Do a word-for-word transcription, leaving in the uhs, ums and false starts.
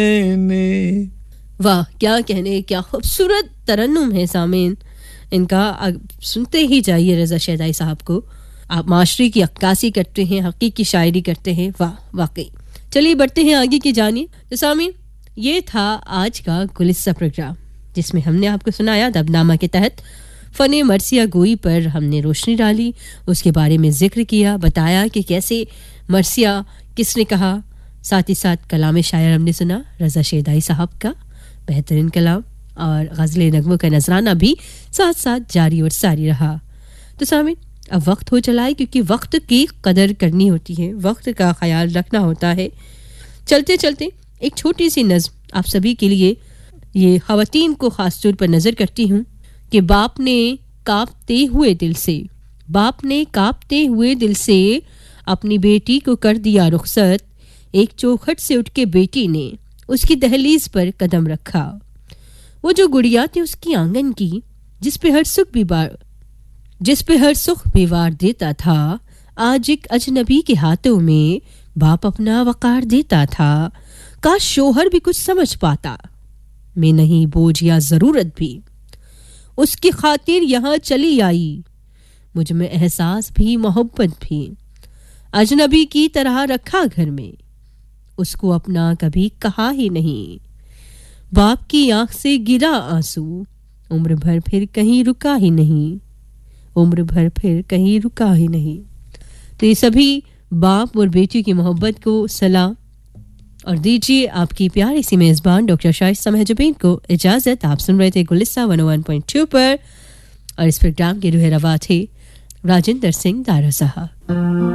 वाह, क्या कहने, क्या खूबसूरत तरन्नुम है सामीन इनका। सुनते ही जाइए रज़ा शेदाई साहब को। आप माशरे की अक्कासी करते हैं, हकीकी शायरी करते हैं, वाह वाकई। चलिए बढ़ते हैं आगे की जानिए। तो सामीन, ये था आज का गुलिस्ता प्रोग्राम जिसमें हमने आपको सुनाया दबनामा के तहत फ़ने मरसिया गोई पर हमने रोशनी डाली, उसके बारे में जिक्र किया, बताया कि कैसे मरसिया किसने कहा। साथ ही साथ कलाम शायर हमने सुना रज़ा शेदाई साहब का बेहतरीन कलाम, और गज़ल नगमों का नजराना भी साथ साथ जारी और सारी रहा। तो सामिन, अब वक्त हो चला है क्योंकि वक्त की कदर करनी होती है, वक्त का ख्याल रखना होता है। चलते चलते एक छोटी सी नज़्म आप सभी के लिए, ये ख़वातीन को ख़ास तौर पर नज़र करती हूँ कि बाप ने कांपते हुए दिल से बाप ने कांपते हुए दिल से अपनी बेटी को कर दिया रुखसत। एक चौखट से उठ के बेटी ने उसकी दहलीज पर कदम रखा। वो जो गुड़िया थी उसकी आंगन की, जिस पे हर सुख बीवार जिस पे हर सुख बीवार देता था, आज एक अजनबी के हाथों में बाप अपना वकार देता था। काश शोहर भी कुछ समझ पाता, मैं नहीं बोझ या जरूरत भी उसकी खातिर यहाँ चली आई। मुझ में एहसास भी मोहब्बत भी, अजनबी की तरह रखा घर में, उसको अपना कभी कहा ही नहीं। बाप की आंख से गिरा आंसू, उम्र भर फिर कहीं रुका ही नहीं, उम्र भर फिर कहीं रुका ही नहीं। तो ये सभी बाप और बेटी की मोहब्बत को सलाम, और दीजिए आपकी प्यारी सी मेज़बान डॉक्टर शाइस्ता महजबीन को इजाज़त। आप सुन रहे थे गुलिस्ता एक सौ एक पॉइंट दो पर, और इस प्रोग्राम के रूह रवा थे राजिंदर सिंह दारा साहब।